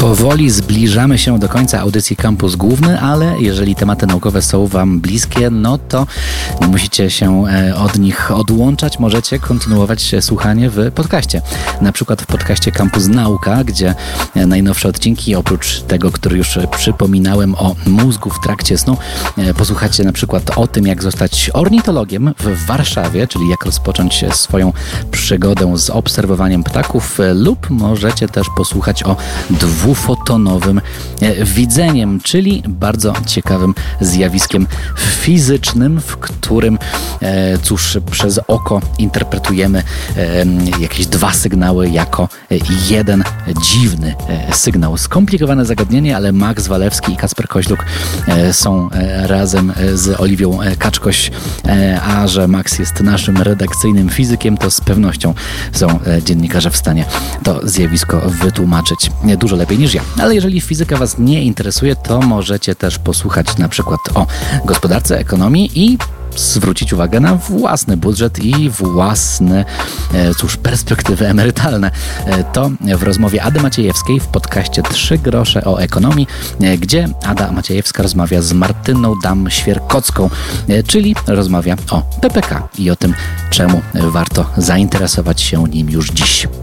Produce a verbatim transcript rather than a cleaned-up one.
Powoli zbliżamy się do końca audycji Kampus Główny, ale jeżeli tematy naukowe są Wam bliskie, no to nie musicie się od nich odłączać. Możecie kontynuować słuchanie w podcaście. Na przykład w podcaście Kampus Nauka, gdzie najnowsze odcinki, oprócz tego, który już przypominałem o mózgu w trakcie snu, posłuchacie na przykład o tym, jak zostać ornitologiem w Warszawie, czyli jak rozpocząć swoją przygodę z obserwowaniem ptaków, lub możecie też posłuchać o dwufotonowym widzeniem, czyli bardzo ciekawym zjawiskiem fizycznym, w którym cóż, przez oko interpretujemy jakieś dwa sygnały jako jeden dziwny sygnał. Skomplikowane zagadnienie, ale Max Walewski i Kacper Koźluk są razem z Oliwią Kaczkoś, a że Max jest naszym redakcyjnym fizykiem, to z pewnością są dziennikarze w stanie to zjawisko wytłumaczyć dużo lepiej niż ja. Ale jeżeli fizyka Was nie interesuje, to możecie też posłuchać na przykład o gospodarce, ekonomii i zwrócić uwagę na własny budżet i własne, cóż, perspektywy emerytalne. To w rozmowie Ady Maciejewskiej w podcaście Trzy grosze o ekonomii, gdzie Ada Maciejewska rozmawia z Martyną Dam-Świerkocką, czyli rozmawia o P P K i o tym, czemu warto zainteresować się nim już dziś.